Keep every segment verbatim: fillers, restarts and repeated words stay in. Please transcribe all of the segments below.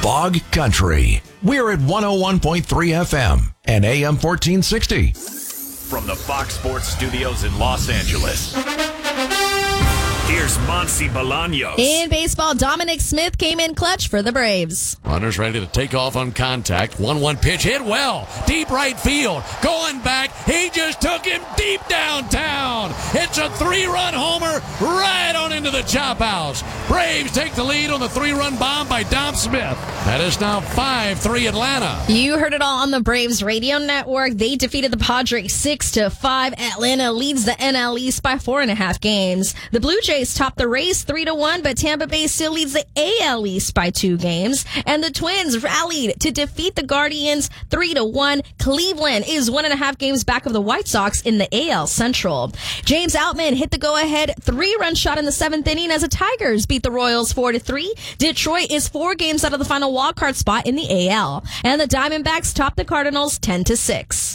Bog Country. We're at one oh one point three F M and A M fourteen sixty. From the Fox Sports Studios in Los Angeles, here's Monsi Bolaños. In baseball, Dominic Smith came in clutch for the Braves. Runners ready to take off on contact. one one pitch hit well. Deep right field. Going back. He just took him deep downtown. It's a three-run homer right on into the chop house. Braves take the lead on the three-run bomb by Dom Smith. That is now five three Atlanta. You heard it all on the Braves radio network. They defeated the Padres six to five. Atlanta leads the N L East by four and a half games. The Blue Jays top the Rays three to one, but Tampa Bay still leads the A L East by two games. And the Twins rallied to defeat the Guardians three to one. Cleveland is one and a half games back of the White Sox in the A L Central. James Outman hit the go-ahead three-run shot in the seventh inning as the Tigers beat the Royals four to three. Detroit is four games out of the final wildcard spot in the A L. And the Diamondbacks top the Cardinals ten to six.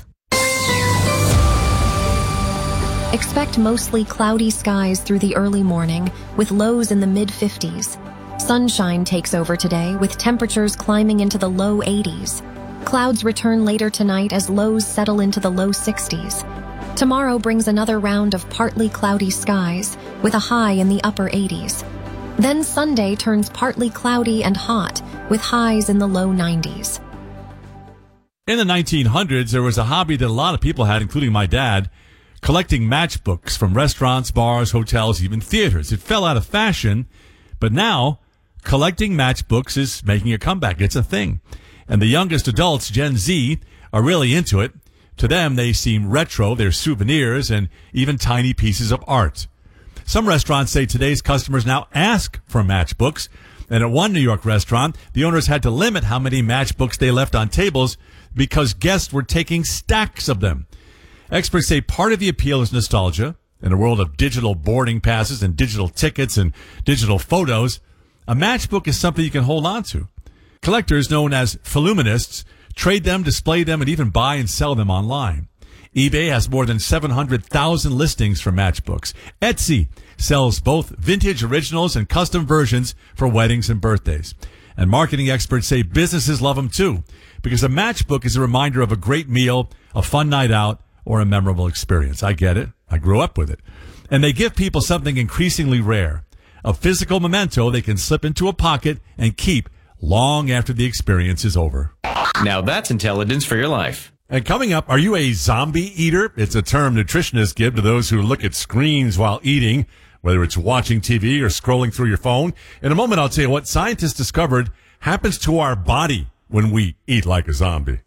Expect mostly cloudy skies through the early morning, with lows in the mid-fifties. Sunshine takes over today, with temperatures climbing into the low eighties. Clouds return later tonight as lows settle into the low sixties. Tomorrow brings another round of partly cloudy skies, with a high in the upper eighties. Then Sunday turns partly cloudy and hot, with highs in the low nineties. In the nineteen hundreds, there was a hobby that a lot of people had, including my dad, collecting matchbooks from restaurants, bars, hotels, even theaters. It fell out of fashion, but now collecting matchbooks is making a comeback. It's a thing. And the youngest adults, Gen Z, are really into it. To them, they seem retro. They're souvenirs and even tiny pieces of art. Some restaurants say today's customers now ask for matchbooks. And at one New York restaurant, the owners had to limit how many matchbooks they left on tables because guests were taking stacks of them. Experts say part of the appeal is nostalgia. In a world of digital boarding passes and digital tickets and digital photos, a matchbook is something you can hold on to. Collectors, known as voluminists, trade them, display them, and even buy and sell them online. eBay has more than seven hundred thousand listings for matchbooks. Etsy sells both vintage originals and custom versions for weddings and birthdays. And marketing experts say businesses love them too, because a matchbook is a reminder of a great meal, a fun night out, or a memorable experience. I get it. I grew up with it. And they give people something increasingly rare, a physical memento they can slip into a pocket and keep long after the experience is over. Now that's intelligence for your life. And coming up, are you a zombie eater? It's a term nutritionists give to those who look at screens while eating, whether it's watching T V or scrolling through your phone. In a moment, I'll tell you what scientists discovered happens to our body when we eat like a zombie.